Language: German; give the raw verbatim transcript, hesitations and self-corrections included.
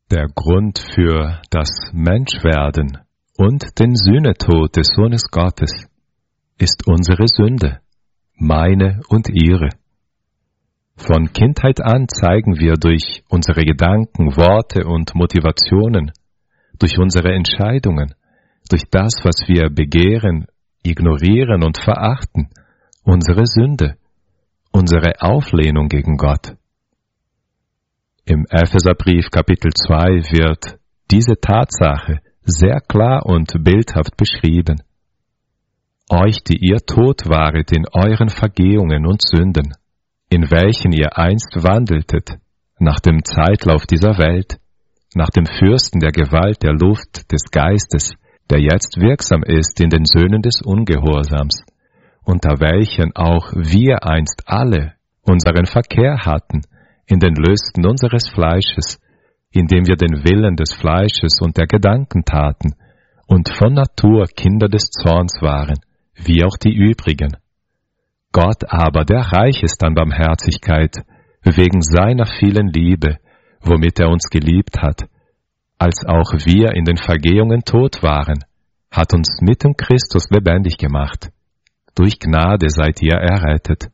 Der Grund für das Menschwerden und den Sühnetod des Sohnes Gottes ist unsere Sünde, meine und ihre. Von Kindheit an zeigen wir durch unsere Gedanken, Worte und Motivationen, durch unsere Entscheidungen, durch das, was wir begehren, ignorieren und verachten, unsere Sünde, unsere Auflehnung gegen Gott. Im Epheserbrief Kapitel zwei wird diese Tatsache sehr klar und bildhaft beschrieben. Euch, die ihr tot waret in euren Vergehungen und Sünden, in welchen ihr einst wandeltet, nach dem Zeitlauf dieser Welt, nach dem Fürsten der Gewalt der Luft des Geistes, der jetzt wirksam ist in den Söhnen des Ungehorsams, unter welchen auch wir einst alle unseren Verkehr hatten, in den Lüsten unseres Fleisches, indem wir den Willen des Fleisches und der Gedanken taten und von Natur Kinder des Zorns waren, wie auch die übrigen. Gott aber, der reich ist an Barmherzigkeit, wegen seiner vielen Liebe, womit er uns geliebt hat, als auch wir in den Vergehungen tot waren, hat uns mit dem Christus lebendig gemacht. Durch Gnade seid ihr errettet.